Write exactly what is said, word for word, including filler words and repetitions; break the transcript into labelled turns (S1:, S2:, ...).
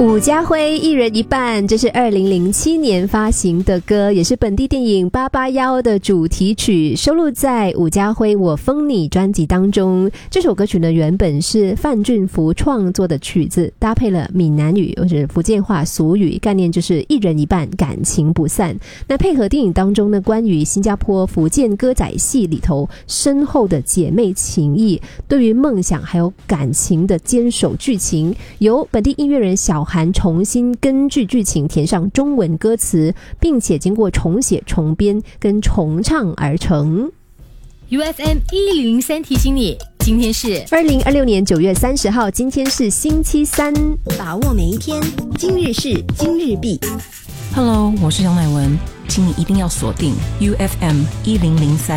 S1: 伍家辉一人一半，这是二零零七年发行的歌，也是本地电影八八一的主题曲，收录在伍家辉我封你专辑当中。这首歌曲呢，原本是范俊福创作的曲子，搭配了闽南语或者福建话俗语，概念就是一人一半，感情不散。那配合电影当中呢，关于新加坡福建歌仔戏里头深厚的姐妹情谊，对于梦想还有感情的坚守剧情，由本地音乐人小韩重新根据剧情填上中文歌词，并且经过重写重编跟重唱而成。
S2: U F M 一零零三提醒你，今天是
S1: 二零二六年九月三十号，今天是星期三，
S3: 把握每一天，今日事今日毕。
S4: Hello， 我是杨乃文，请你一定要锁定 U F M 一零零三。